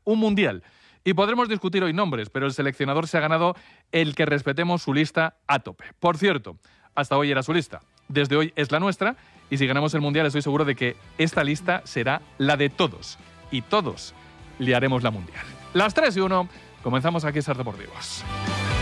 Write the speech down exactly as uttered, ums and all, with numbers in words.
un mundial. Y podremos discutir hoy nombres, pero el seleccionador se ha ganado el que respetemos su lista a tope. Por cierto, hasta hoy era su lista. Desde hoy es la nuestra. Y si ganamos el mundial, estoy seguro de que esta lista será la de todos. Y todos le haremos la mundial. Las tres y uno, comenzamos aquí en Ser Deportivos.